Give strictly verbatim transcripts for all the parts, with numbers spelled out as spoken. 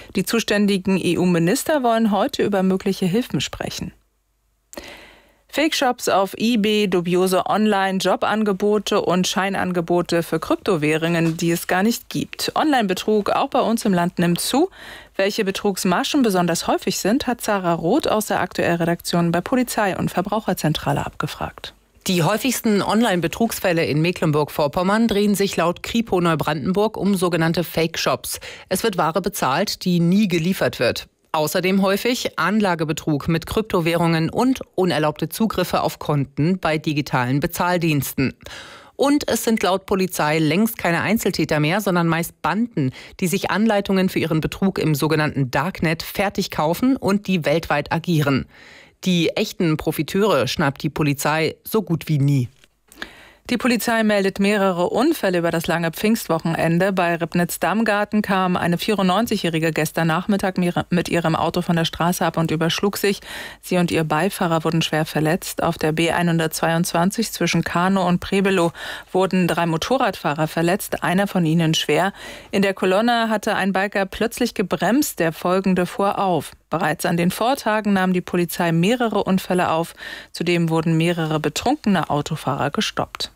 Die zuständigen E U-Minister wollen heute über mögliche Hilfen sprechen. Fake-Shops auf eBay, dubiose Online-Jobangebote und Scheinangebote für Kryptowährungen, die es gar nicht gibt. Online-Betrug auch bei uns im Land nimmt zu. Welche Betrugsmaschen besonders häufig sind, hat Sarah Roth aus der Aktuell-Redaktion bei Polizei und Verbraucherzentrale abgefragt. Die häufigsten Online-Betrugsfälle in Mecklenburg-Vorpommern drehen sich laut Kripo Neubrandenburg um sogenannte Fake-Shops. Es wird Ware bezahlt, die nie geliefert wird. Außerdem häufig Anlagebetrug mit Kryptowährungen und unerlaubte Zugriffe auf Konten bei digitalen Bezahldiensten. Und es sind laut Polizei längst keine Einzeltäter mehr, sondern meist Banden, die sich Anleitungen für ihren Betrug im sogenannten Darknet fertig kaufen und die weltweit agieren. Die echten Profiteure schnappt die Polizei so gut wie nie. Die Polizei meldet mehrere Unfälle über das lange Pfingstwochenende. Bei Ribnitz-Dammgarten kam eine vierundneunzigjährige gestern Nachmittag mit ihrem Auto von der Straße ab und überschlug sich. Sie und ihr Beifahrer wurden schwer verletzt. Auf der B hundertzweiundzwanzig zwischen Kanow und Prebelow wurden drei Motorradfahrer verletzt, einer von ihnen schwer. In der Kolonne hatte ein Biker plötzlich gebremst, der Folgende fuhr auf. Bereits an den Vortagen nahm die Polizei mehrere Unfälle auf. Zudem wurden mehrere betrunkene Autofahrer gestoppt.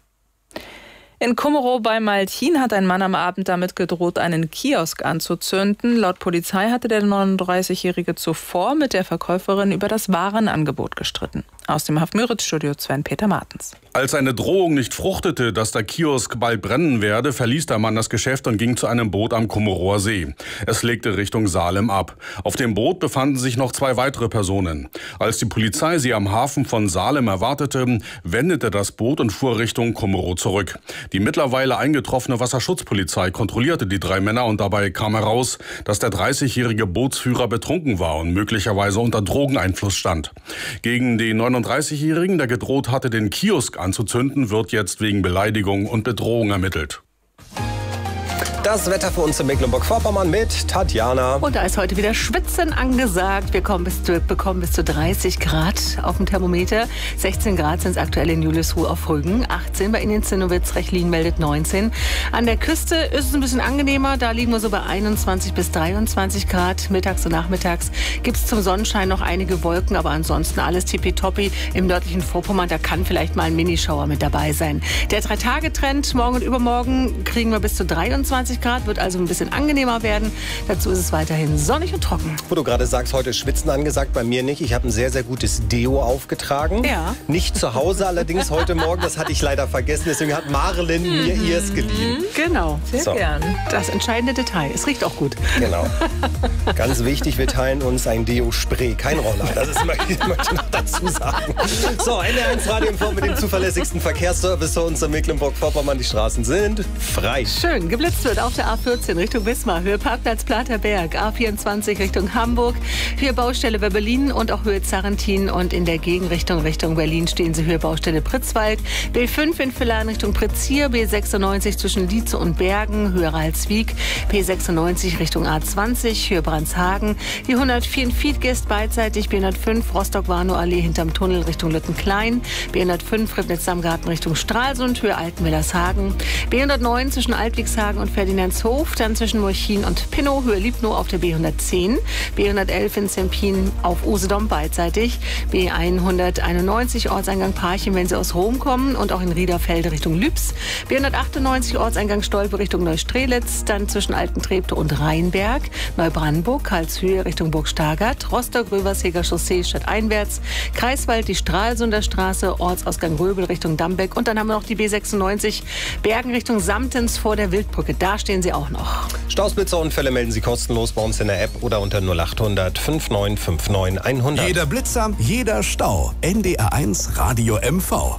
In Kummerow bei Maltin hat ein Mann am Abend damit gedroht, einen Kiosk anzuzünden. Laut Polizei hatte der neununddreißigjährige zuvor mit der Verkäuferin über das Warenangebot gestritten. Aus dem Haff-Müritz-Studio Sven-Peter Martens. Als seine Drohung nicht fruchtete, dass der Kiosk bald brennen werde, verließ der Mann das Geschäft und ging zu einem Boot am Kummerower See. Es legte Richtung Salem ab. Auf dem Boot befanden sich noch zwei weitere Personen. Als die Polizei sie am Hafen von Salem erwartete, wendete das Boot und fuhr Richtung Kummerow zurück. Die mittlerweile eingetroffene Wasserschutzpolizei kontrollierte die drei Männer und dabei kam heraus, dass der dreißigjährige Bootsführer betrunken war und möglicherweise unter Drogeneinfluss stand. Gegen den neununddreißigjährigen, der gedroht hatte, den Kiosk anzuzünden, wird jetzt wegen Beleidigung und Bedrohung ermittelt. Das Wetter für uns in Mecklenburg-Vorpommern mit Tatjana. Und da ist heute wieder Schwitzen angesagt. Wir kommen bis zu, bekommen bis zu dreißig Grad auf dem Thermometer. sechzehn Grad sind es aktuell in Julisruh auf Rügen. achtzehn bei Ihnen in Zinnowitz. Rechlin meldet neunzehn. An der Küste ist es ein bisschen angenehmer. Da liegen wir so bei einundzwanzig bis dreiundzwanzig Grad. Mittags und nachmittags gibt es zum Sonnenschein noch einige Wolken. Aber ansonsten alles tippitoppi im nördlichen Vorpommern. Da kann vielleicht mal ein Minischauer mit dabei sein. Der Drei-Tage-Trend morgen und übermorgen kriegen wir bis zu dreiundzwanzig Grad, wird also ein bisschen angenehmer werden. Dazu ist es weiterhin sonnig und trocken. Wo du gerade sagst, heute ist Schwitzen angesagt, bei mir nicht. Ich habe ein sehr, sehr gutes Deo aufgetragen. Ja. Nicht zu Hause allerdings heute Morgen, das hatte ich leider vergessen. Deswegen hat Marlin mhm. mir ihrs geliehen. Genau, sehr so. gern. Das entscheidende Detail. Es riecht auch gut. Genau. Ganz wichtig, wir teilen uns ein Deo-Spray, kein Roller. Das ist, möchte ich noch dazu sagen. So, N D R eins Radio Info mit dem zuverlässigsten Verkehrsservice für uns in Mecklenburg-Vorpommern. Die Straßen sind frei. Schön, geblitzt wird auf der A vierzehn Richtung Wismar, Höhe Parkplatz Platerberg, A vierundzwanzig Richtung Hamburg, Höhe Baustelle bei Berlin und auch Höhe Zarrentin und in der Gegenrichtung Richtung Berlin stehen Sie Höhe Baustelle Pritzwalk, B fünf in Villach Richtung Pritzsier, B sechsundneunzig zwischen Lietze und Bergen, Höhe Ralswiek, P sechsundneunzig Richtung A zwanzig, Höhe Brandshagen, die hundertvier in Fiedgest beidseitig, B hundertfünf Rostock-Warnow-Allee hinterm Tunnel Richtung Lüttenklein, B hundertfünf Ribnitz-Dammgarten Richtung Stralsund, Höhe Altenwillershagen, B hundertneun zwischen Altwiegshagen und Ferdinandshof, dann zwischen Molchin und Pinnow, Höhe Liebnow auf der B hundertzehn, B hundertelf in Zempin auf Usedom beidseitig, B hunderteinundneunzig Ortseingang Parchim, wenn Sie aus Rom kommen und auch in Riederfelde Richtung Lübs, B hundertachtundneunzig Ortseingang Stolpe Richtung Neustrelitz, dann zwischen Altentreptow und Rheinberg, Neubrandenburg, Karlshöhe Richtung Burg Stargard, Rostock, Röversheger Chaussee stadteinwärts, Kreiswald, die Stralsunder Straße, Ortsausgang Röbel Richtung Dambeck und dann haben wir noch die B sechsundneunzig Bergen Richtung Samtens vor der Wildbrücke. Da stehen Sie auch noch. Stausblitzerunfälle melden Sie kostenlos bei uns in der App oder unter null achthundert fünfundneunzig neunundfünfzig hundert. Jeder Blitzer, jeder Stau. N D R eins Radio M V.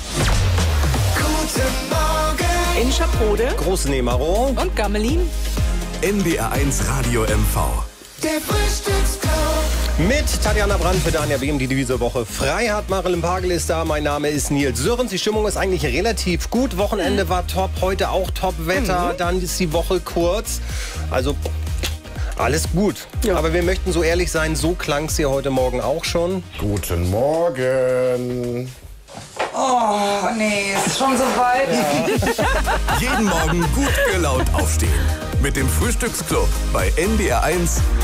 Guten Morgen. In Schaprode, Großnehmerow und Gammelin. N D R eins Radio M V. Der Frühstücksclub. Mit Tatjana Brandt für Daniel Behm, die diese Woche frei hat. Marilyn Pagel ist da, mein Name ist Nils Sörens. Die Stimmung ist eigentlich relativ gut. Wochenende war top, heute auch Top-Wetter. Mhm. Dann ist die Woche kurz. Also alles gut. Ja. Aber wir möchten so ehrlich sein, so klang es hier heute Morgen auch schon. Guten Morgen. Oh, nee, es ist schon so weit. Ja. Jeden Morgen gut gelaunt aufstehen. Mit dem Frühstücksclub bei N D R eins